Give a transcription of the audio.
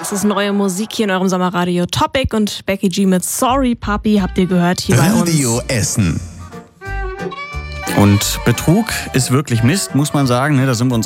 Das ist neue Musik hier in eurem Sommerradio Topic und Becky G mit Sorry Papi habt ihr gehört hier bei uns. Radio Essen. Und Betrug ist wirklich Mist, muss man sagen. Da sind wir uns